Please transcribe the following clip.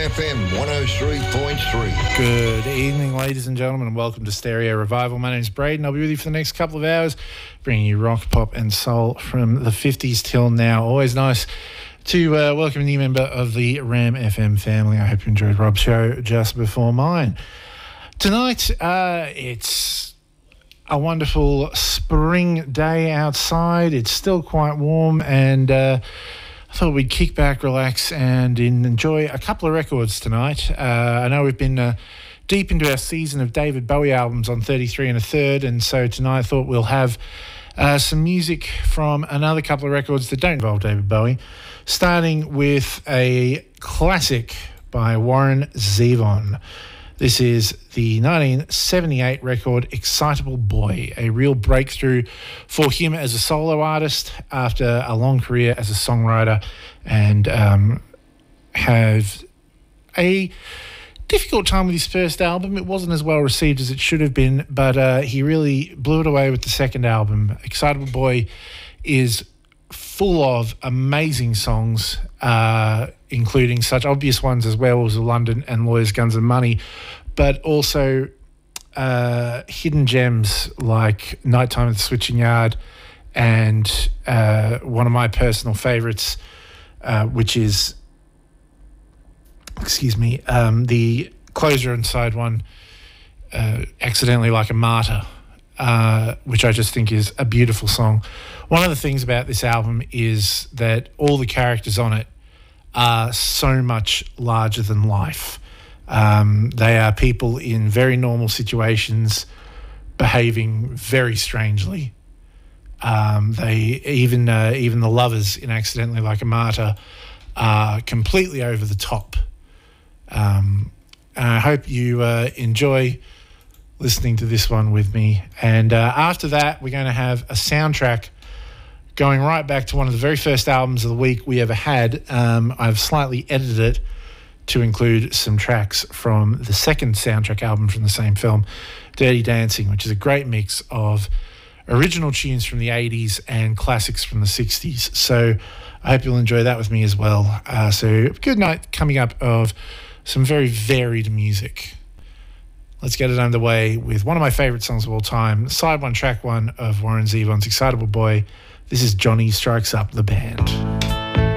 FM 103.3. Good evening, ladies and gentlemen, and welcome to Stereo Revival. My name's Braden. I'll be with you for the next couple of hours, bringing you rock, pop and soul from the 50s till now. Always nice to welcome a new member of the Ram FM family. I hope you enjoyed Rob's show just before mine. Tonight, it's a wonderful spring day outside. It's still quite warm, and I thought we'd kick back, relax, and enjoy a couple of records tonight. I know we've been deep into our season of David Bowie albums on 33 1/3, and so tonight I thought we'll have some music from another couple of records that don't involve David Bowie, starting with a classic by Warren Zevon. This is the 1978 record Excitable Boy, a real breakthrough for him as a solo artist after a long career as a songwriter, and have a difficult time with his first album. It wasn't as well received as it should have been, but he really blew it away with the second album. Excitable Boy is full of amazing songs, including such obvious ones as Werewolves of London and Lawyers, Guns and Money, but also hidden gems like Nighttime at the Switching Yard, and one of my personal favourites, which is, the closer and side one, Accidentally Like a Martyr, which I just think is a beautiful song. One of the things about this album is that all the characters on it are so much larger than life. They are people in very normal situations behaving very strangely. They even the lovers in Accidentally Like a Martyr are completely over the top. I hope you enjoy listening to this one with me. And after that, we're going to have a soundtrack going right back to one of the very first albums of the week we ever had. I've slightly edited it to include some tracks from the second soundtrack album from the same film, Dirty Dancing, which is a great mix of original tunes from the 80s and classics from the 60s. So I hope you'll enjoy that with me as well. So good night coming up of some very varied music. Let's get it underway with one of my favourite songs of all time, side one, track one of Warren Zevon's Excitable Boy. This is Johnny Strikes Up the Band.